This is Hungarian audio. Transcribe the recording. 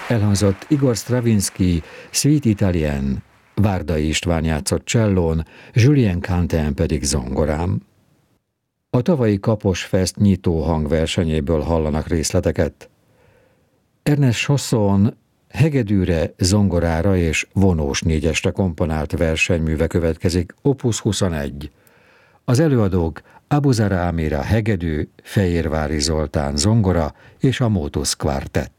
Elhangzott Igor Stravinsky, Suite Italienne, Várdai István játszott csellón, Julien Quentin pedig zongorán. A tavalyi Kapos Fest nyitó hangversenyéből hallanak részleteket. Ernest Chausson hegedűre, zongorára és vonós négyesre komponált versenyműve következik, Opus 21. Az előadók Abu Zara Amira hegedű, Fejérvári Zoltán zongora és a Motus Quartet.